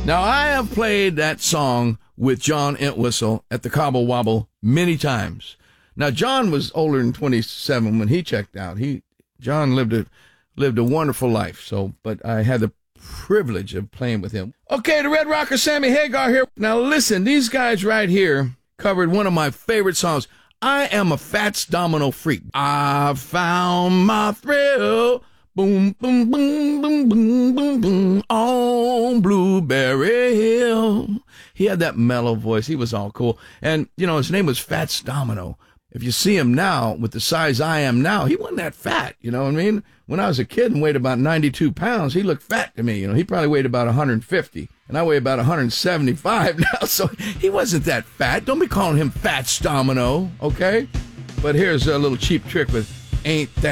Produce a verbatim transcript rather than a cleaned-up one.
Now, I have played that song with John Entwistle at the Cobble Wobble many times. Now, John was older than twenty-seven when he checked out. He John lived a lived a wonderful life. So, but I had the privilege of playing with him. Okay, the Red Rocker, Sammy Hagar here. Now, listen, these guys right here covered one of my favorite songs. I am a Fats Domino freak. I found my thrill. Boom, boom, boom, boom, boom, boom, boom, on Blueberry Hill. He had that mellow voice. He was all cool. And, you know, his name was Fats Domino. If you see him now, with the size I am now, he wasn't that fat, you know what I mean? When I was a kid and weighed about ninety-two pounds, he looked fat to me. You know, he probably weighed about one hundred fifty, and I weigh about one hundred seventy-five now, so he wasn't that fat. Don't be calling him Fats Domino, okay? But here's a little cheap trick with Ain't That